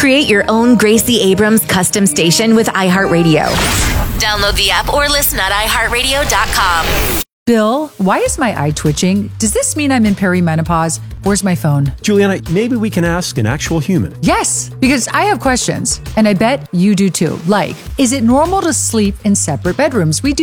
Create your own Gracie Abrams custom station with iHeartRadio. Download the app or listen at iHeartRadio.com. Bill, why is my eye twitching? Does this mean I'm in perimenopause? Where's my phone? Juliana, maybe we can ask an actual human. Yes, because I have questions, and I bet you do too. Like, is it normal to sleep in separate bedrooms? We do